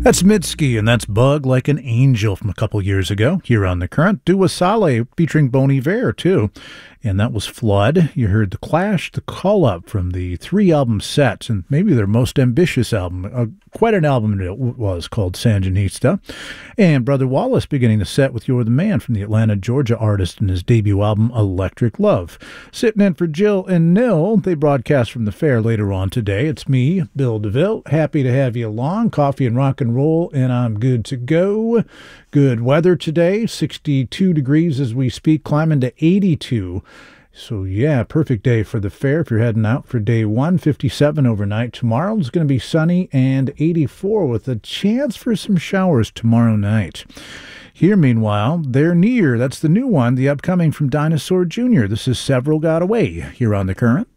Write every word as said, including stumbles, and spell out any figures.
That's Mitski, and that's Bug Like an Angel from a couple years ago here on The Current. Dua Saleh featuring Bon Iver, too. And that was Flood. You heard The Clash, The Call Up from the three-album set, and maybe their most ambitious album. Uh, quite an album it was, called Sandinista. And Brother Wallace beginning the set with You're the Man from the Atlanta, Georgia artist in his debut album, Electric Love. Sitting in for Jill and Nil, they broadcast from the fair later on today. It's me, Bill DeVille. Happy to have you along. Coffee and rock and roll, and I'm good to go. Good weather today, sixty-two degrees as we speak, climbing to eighty-two. So, yeah, perfect day for the fair if you're heading out for day one. fifty-seven overnight. Tomorrow is going to be sunny and eighty-four with a chance for some showers tomorrow night. Here, meanwhile, they're near. That's the new one, the upcoming from Dinosaur Junior This is Several Got Away here on The Current.